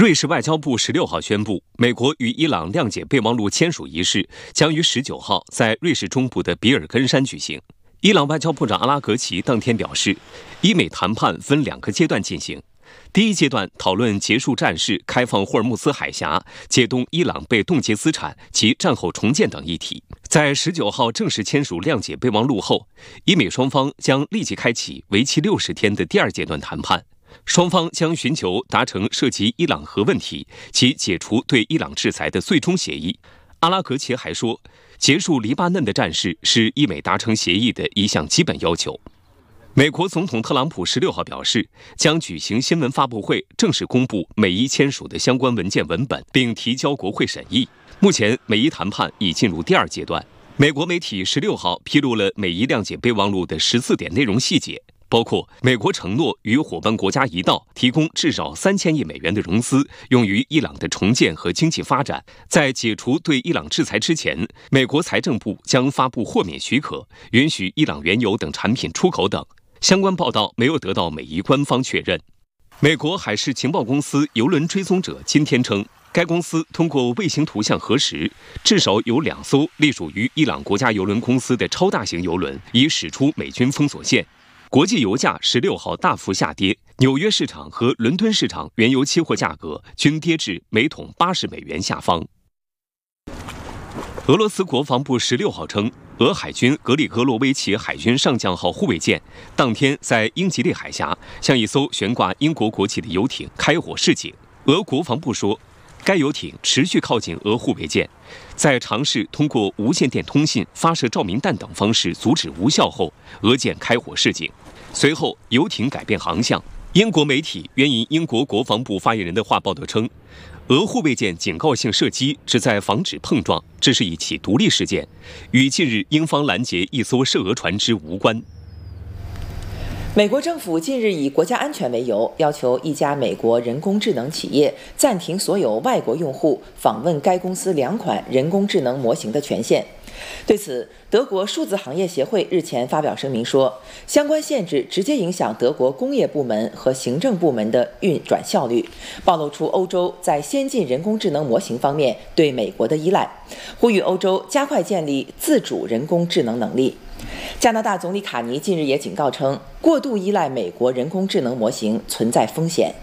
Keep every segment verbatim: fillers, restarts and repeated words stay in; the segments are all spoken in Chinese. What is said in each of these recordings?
瑞士外交部十六号宣布，美国与伊朗谅解备忘录签署仪式将于十九号在瑞士中部的比尔根山举行。伊朗外交部长阿拉格齐当天表示，伊美谈判分两个阶段进行。第一阶段讨论结束战事、开放霍尔木兹海峡、解冻伊朗被冻结资产及战后重建等议题。在十九号正式签署谅解备忘录后，伊美双方将立即开启为期六十天的第二阶段谈判。双方将寻求达成涉及伊朗核问题及解除对伊朗制裁的最终协议。阿拉格齐还说，结束黎巴嫩的战事是伊美达成协议的一项基本要求。美国总统特朗普十六号表示，将举行新闻发布会，正式公布美伊签署的相关文件文本，并提交国会审议。目前，美伊谈判已进入第二阶段。美国媒体十六号披露了美伊谅解备忘录的十四点内容细节，包括美国承诺与伙伴国家一道提供至少三千亿美元的融资，用于伊朗的重建和经济发展。在解除对伊朗制裁之前，美国财政部将发布豁免许可，允许伊朗原油等产品出口等。相关报道没有得到美伊官方确认。美国海事情报公司邮轮追踪者今天称，该公司通过卫星图像核实，至少有两艘隶属于伊朗国家邮轮公司的超大型邮轮已驶出美军封锁线。国际油价十六号大幅下跌，纽约市场和伦敦市场原油期货价格均跌至每桶八十美元下方。俄罗斯国防部十六号称，俄海军格里戈洛维奇海军上将号护卫舰当天在英吉利海峡向一艘悬挂英国国旗的游艇开火示警。俄国防部说，该游艇持续靠近俄护卫舰，在尝试通过无线电通信、发射照明弹等方式阻止无效后，俄舰开火示警。随后，游艇改变航向。英国媒体援引英国国防部发言人的话报道称，俄护卫舰警告性射击旨在防止碰撞，这是一起独立事件，与近日英方拦截一艘涉俄船只无关。 美国政府近日以国家安全为由，要求一家美国人工智能企业暂停所有外国用户访问该公司两款人工智能模型的权限。对此，德国数字行业协会日前发表声明说，相关限制直接影响德国工业部门和行政部门的运转效率，暴露出欧洲在先进人工智能模型方面对美国的依赖，呼吁欧洲加快建立自主人工智能能力。加拿大总理卡尼近日也警告称，过度依赖美国人工智能模型存在风险。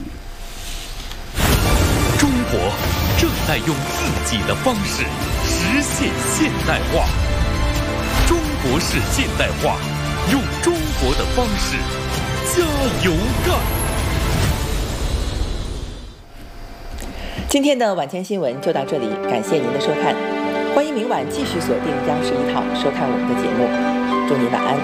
中国正在用自己的方式实现现代化，中国式现代化，用中国的方式加油干。 今天的晚间新闻就到这里，感谢您的收看，欢迎明晚继续锁定央视一套收看我们的节目，祝您晚安。